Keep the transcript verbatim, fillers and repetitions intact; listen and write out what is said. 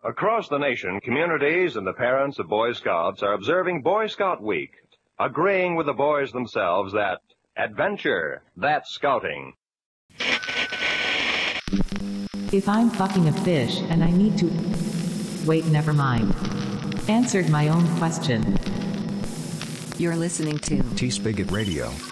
Across the nation, communities and the parents of Boy Scouts are observing Boy Scout Week, agreeing with the boys themselves that adventure, that's scouting. If I'm fucking a fish and I need to... Wait, never mind. Answered my own question. You're listening to T-Spigot Radio.